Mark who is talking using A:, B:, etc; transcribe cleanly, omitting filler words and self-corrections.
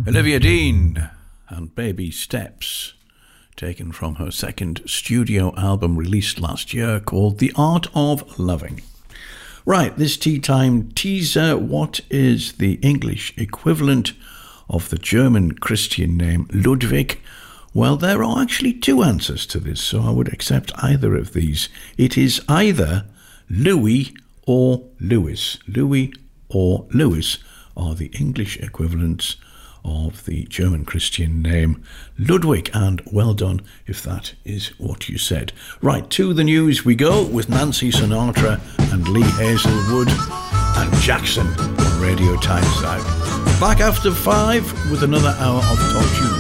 A: Olivia Dean and Baby Steps, taken from her second studio album released last year called The Art of Loving. Right, this tea time teaser. What is the English equivalent of the German Christian name Ludwig? Well, there are actually two answers to this, so I would accept either of these. It is either Louis or Louis. Louis or Louis are the English equivalents of the German Christian name Ludwig, and well done if that is what you said. Right, to the news we go with Nancy Sinatra and Lee Hazelwood and Jackson on Radio Times Out. Back after 5 with another hour of Talk Tuesday.